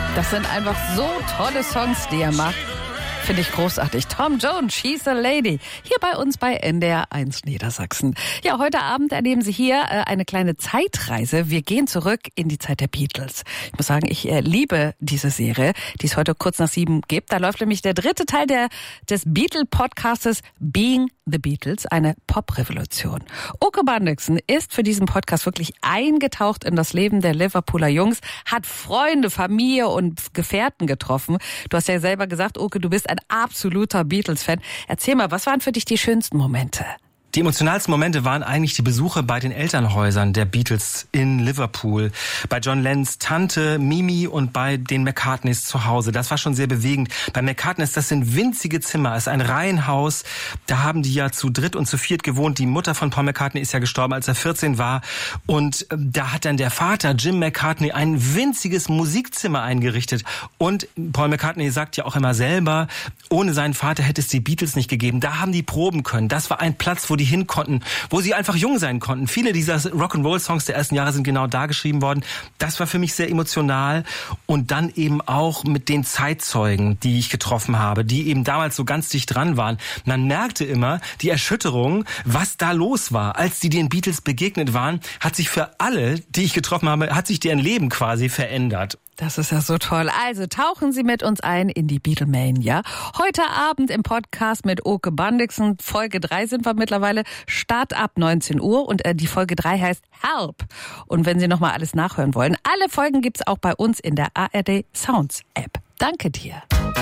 Das sind einfach so tolle Songs, die er macht. Finde ich großartig. Tom Jones, She's a Lady. Hier bei uns bei NDR 1 Niedersachsen. Ja, heute Abend erleben Sie hier eine kleine Zeitreise. Wir gehen zurück in die Zeit der Beatles. Ich muss sagen, ich liebe diese Serie, die es heute kurz nach 7 gibt. Da läuft nämlich der dritte Teil des Beatle-Podcastes Being the Beatles, eine Pop-Revolution. Oke Bundixen ist für diesen Podcast wirklich eingetaucht in das Leben der Liverpooler Jungs, hat Freunde, Familie und Gefährten getroffen. Du hast ja selber gesagt, Oke, du bist ein absoluter Beatles-Fan. Erzähl mal, was waren für dich die schönsten Momente? Die emotionalsten Momente waren eigentlich die Besuche bei den Elternhäusern der Beatles in Liverpool, bei John Lennons Tante Mimi und bei den McCartneys zu Hause. Das war schon sehr bewegend. Bei McCartneys, das sind winzige Zimmer, es ist ein Reihenhaus. Da haben die ja zu dritt und zu viert gewohnt. Die Mutter von Paul McCartney ist ja gestorben, als er 14 war. Und da hat dann der Vater, Jim McCartney, ein winziges Musikzimmer eingerichtet. Und Paul McCartney sagt ja auch immer selber, ohne seinen Vater hätte es die Beatles nicht gegeben. Da haben die proben können. Das war ein Platz, wo die hin konnten, wo sie einfach jung sein konnten. Viele dieser Rock'n'Roll-Songs der ersten Jahre sind genau da geschrieben worden. Das war für mich sehr emotional. Und dann eben auch mit den Zeitzeugen, die ich getroffen habe, die eben damals so ganz dicht dran waren. Man merkte immer die Erschütterung, was da los war. Als die den Beatles begegnet waren, hat sich für alle, die ich getroffen habe, hat sich deren Leben quasi verändert. Das ist ja so toll. Also tauchen Sie mit uns ein in die Beatlemania. Heute Abend im Podcast mit Oke Bundixen. Folge 3 sind wir mittlerweile. Start ab 19 Uhr und die Folge 3 heißt Help. Und wenn Sie nochmal alles nachhören wollen, alle Folgen gibt's auch bei uns in der ARD Sounds App. Danke dir.